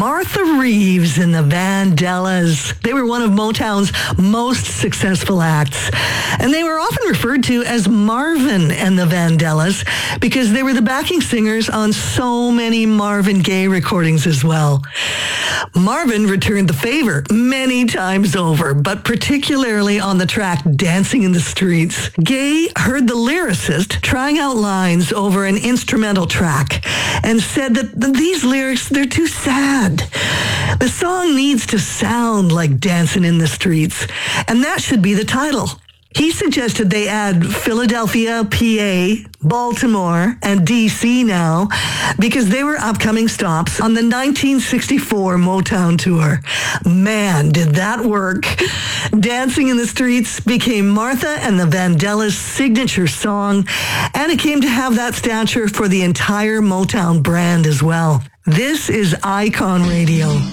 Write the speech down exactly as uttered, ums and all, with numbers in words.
Martha Reeves and the Vandellas. They were one of Motown's most successful acts. And they were often referred to as Marvin and the Vandellas because they were the backing singers on so many Marvin Gaye recordings as well. Marvin returned the favor many times over, but particularly on the track Dancing in the Streets. Gaye heard the lyricist trying out lines over an instrumental track and said that these lyrics, they're too sad. The song needs to sound like Dancing in the Streets, and that should be the title. He suggested they add Philadelphia, P A, Baltimore, and D C now because they were upcoming stops on the nineteen sixty-four Motown tour. Man, did that work. Dancing in the Streets became Martha and the Vandellas' signature song, and it came to have that stature for the entire Motown brand as well. This is Icon Radio.